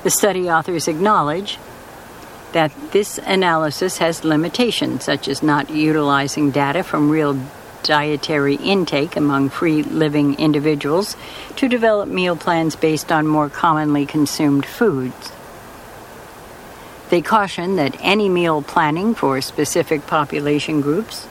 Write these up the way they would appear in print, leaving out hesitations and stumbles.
The study authors acknowledge that this analysis has limitations, such as not utilizing data from real dietary intake among free-living individuals to develop meal plans based on more commonly consumed foods. They caution that any meal planning for specific population groups,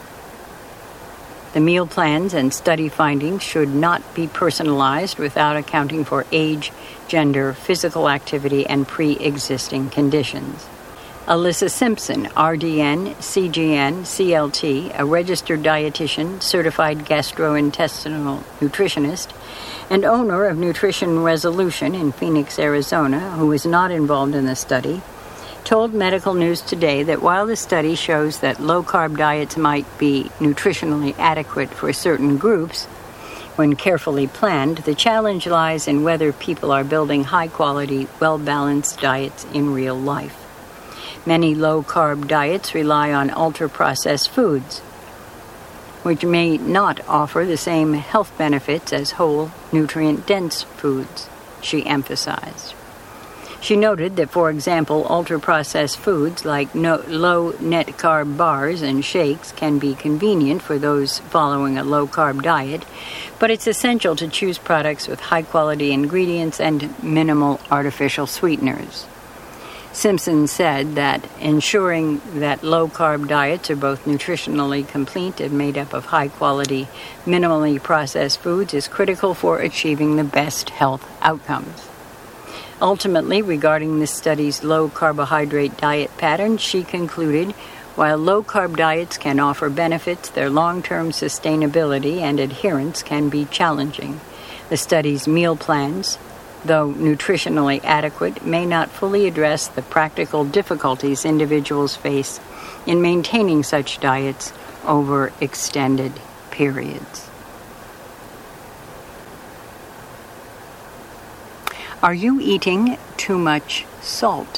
the meal plans and study findings should not be personalized without accounting for age, gender, physical activity, and pre-existing conditions. Alyssa Simpson, RDN, CGN, CLT, a registered dietitian, certified gastrointestinal nutritionist, and owner of Nutrition Resolution in Phoenix, Arizona, who is not involved in the study, told Medical News Today that while the study shows that low-carb diets might be nutritionally adequate for certain groups, when carefully planned, the challenge lies in whether people are building high-quality, well-balanced diets in real life. Many low-carb diets rely on ultra-processed foods, which may not offer the same health benefits as whole, nutrient-dense foods, she emphasized. She noted that, for example, ultra-processed foods like low net-carb bars and shakes can be convenient for those following a low-carb diet, but it's essential to choose products with high-quality ingredients and minimal artificial sweeteners. Simpson said that ensuring that low-carb diets are both nutritionally complete and made up of high-quality, minimally processed foods is critical for achieving the best health outcomes. Ultimately, regarding this study's low-carbohydrate diet pattern, she concluded, while low-carb diets can offer benefits, their long-term sustainability and adherence can be challenging. The study's meal plans, though nutritionally adequate, may not fully address the practical difficulties individuals face in maintaining such diets over extended periods. Are you eating too much salt?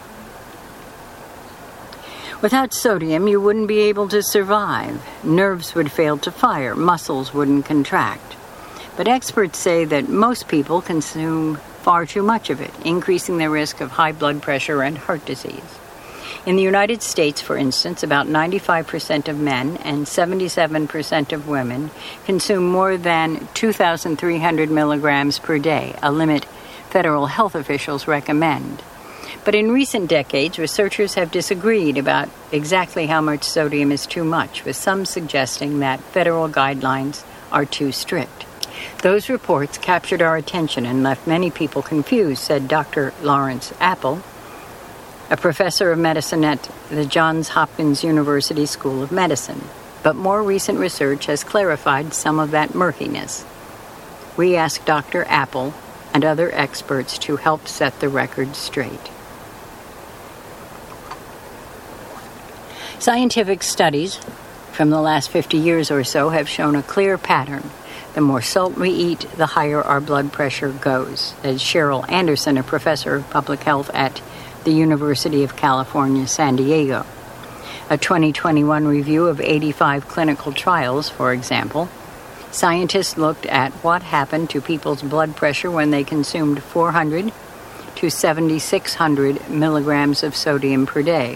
Without sodium, you wouldn't be able to survive. Nerves would fail to fire, muscles wouldn't contract. But experts say that most people consume far too much of it, increasing their risk of high blood pressure and heart disease. In the United States, for instance, about 95% of men and 77% of women consume more than 2,300 milligrams per day, a limit federal health officials recommend. But in recent decades, researchers have disagreed about exactly how much sodium is too much, with some suggesting that federal guidelines are too strict. Those reports captured our attention and left many people confused, said Dr. Lawrence Apple, a professor of medicine at the Johns Hopkins University School of Medicine. But more recent research has clarified some of that murkiness. We asked Dr. Apple and other experts to help set the record straight. Scientific studies from the last 50 years or so have shown a clear pattern. The more salt we eat, the higher our blood pressure goes, said Cheryl Anderson, a professor of public health at the University of California, San Diego. A 2021 review of 85 clinical trials, for example, scientists looked at what happened to people's blood pressure when they consumed 400 to 7,600 milligrams of sodium per day.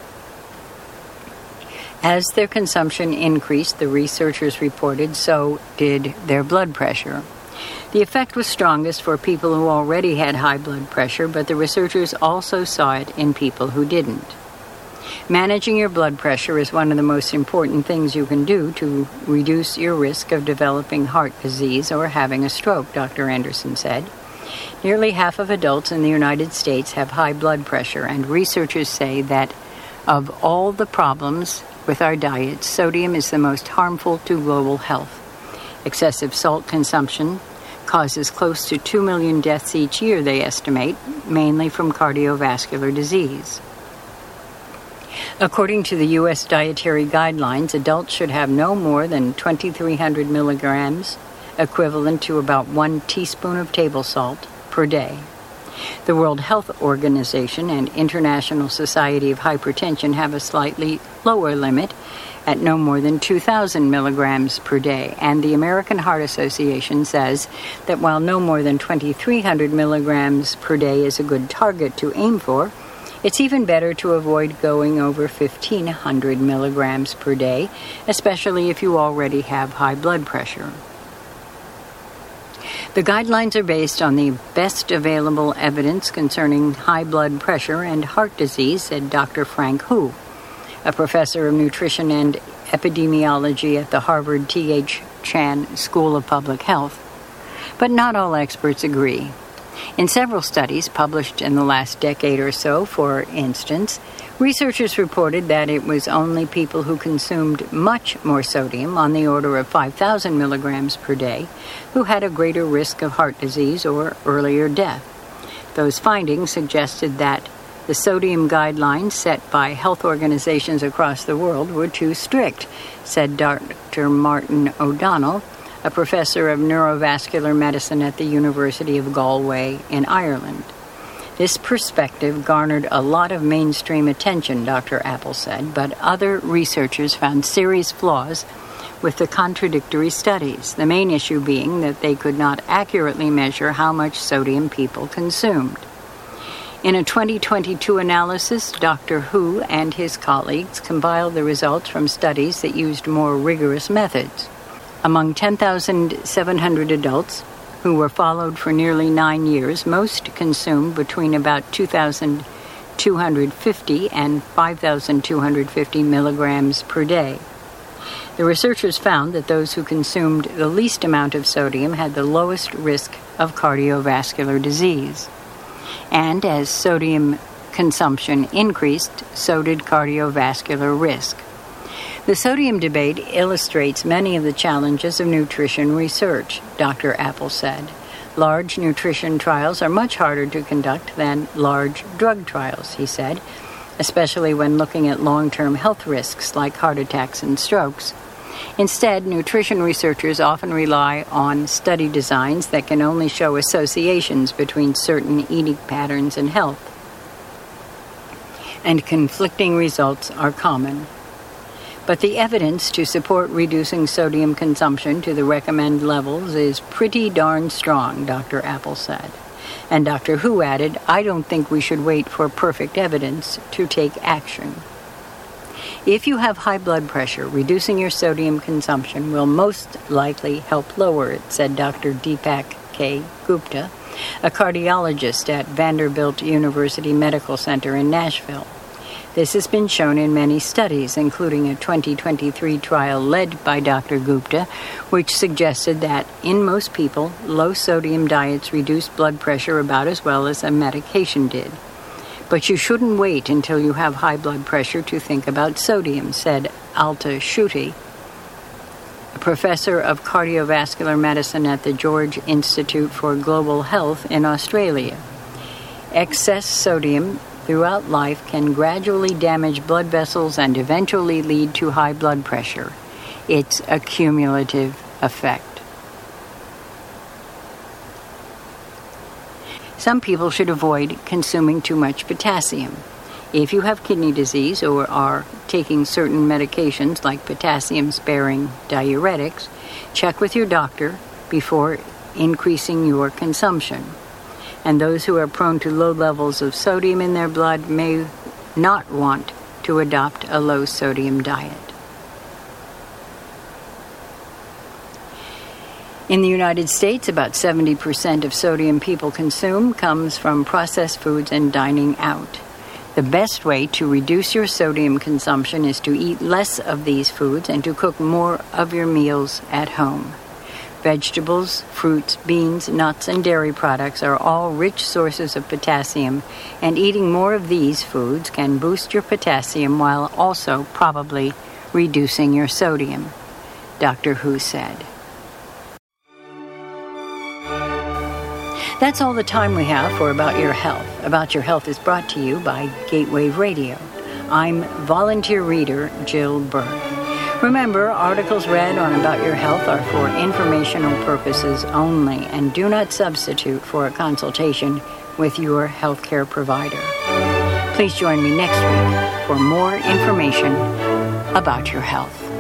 As their consumption increased, the researchers reported, so did their blood pressure. The effect was strongest for people who already had high blood pressure, but the researchers also saw it in people who didn't. Managing your blood pressure is one of the most important things you can do to reduce your risk of developing heart disease or having a stroke, Dr. Anderson said. Nearly half of adults in the United States have high blood pressure, and researchers say that of all the problems with our diet, sodium is the most harmful to global health. Excessive salt consumption causes close to 2 million deaths each year, they estimate, mainly from cardiovascular disease. According to the U.S. dietary guidelines, adults should have no more than 2,300 milligrams, equivalent to about 1 teaspoon of table salt, per day. The World Health Organization and International Society of Hypertension have a slightly lower limit at no more than 2,000 milligrams per day. And the American Heart Association says that while no more than 2,300 milligrams per day is a good target to aim for, it's even better to avoid going over 1,500 milligrams per day, especially if you already have high blood pressure. The guidelines are based on the best available evidence concerning high blood pressure and heart disease, said Dr. Frank Hu, a professor of nutrition and epidemiology at the Harvard T.H. Chan School of Public Health. But not all experts agree. In several studies published in the last decade or so, for instance, researchers reported that it was only people who consumed much more sodium, on the order of 5,000 milligrams per day, who had a greater risk of heart disease or earlier death. Those findings suggested that the sodium guidelines set by health organizations across the world were too strict, said Dr. Martin O'Donnell, a professor of neurovascular medicine at the University of Galway in Ireland. This perspective garnered a lot of mainstream attention, Dr. Apple said, but other researchers found serious flaws with the contradictory studies, the main issue being that they could not accurately measure how much sodium people consumed. In a 2022 analysis, Dr. Hu and his colleagues compiled the results from studies that used more rigorous methods. Among 10,700 adults who were followed for nearly 9 years, most consumed between about 2,250 and 5,250 milligrams per day. The researchers found that those who consumed the least amount of sodium had the lowest risk of cardiovascular disease. And as sodium consumption increased, so did cardiovascular risk. The sodium debate illustrates many of the challenges of nutrition research, Dr. Apple said. Large nutrition trials are much harder to conduct than large drug trials, he said, especially when looking at long-term health risks like heart attacks and strokes. Instead, nutrition researchers often rely on study designs that can only show associations between certain eating patterns and health. And conflicting results are common. But the evidence to support reducing sodium consumption to the recommended levels is pretty darn strong, Dr. Apple said. And Dr. Hu added, I don't think we should wait for perfect evidence to take action. If you have high blood pressure, reducing your sodium consumption will most likely help lower it, said Dr. Deepak K. Gupta, a cardiologist at Vanderbilt University Medical Center in Nashville. This has been shown in many studies, including a 2023 trial led by Dr. Gupta, which suggested that in most people, low-sodium diets reduce blood pressure about as well as a medication did. But you shouldn't wait until you have high blood pressure to think about sodium, said Alta Schutte, a professor of cardiovascular medicine at the George Institute for Global Health in Australia. Excess sodium throughout life can gradually damage blood vessels and eventually lead to high blood pressure. It's a cumulative effect. Some people should avoid consuming too much potassium. If you have kidney disease or are taking certain medications like potassium-sparing diuretics, check with your doctor before increasing your consumption. And those who are prone to low levels of sodium in their blood may not want to adopt a low-sodium diet. In the United States, about 70% of sodium people consume comes from processed foods and dining out. The best way to reduce your sodium consumption is to eat less of these foods and to cook more of your meals at home. Vegetables, fruits, beans, nuts, and dairy products are all rich sources of potassium, and eating more of these foods can boost your potassium while also probably reducing your sodium, Dr. Hu said. That's all the time we have for About Your Health. About Your Health is brought to you by Gateway Radio. I'm volunteer reader Jill Berg. Remember, articles read on About Your Health are for informational purposes only and do not substitute for a consultation with your healthcare provider. Please join me next week for more information about your health.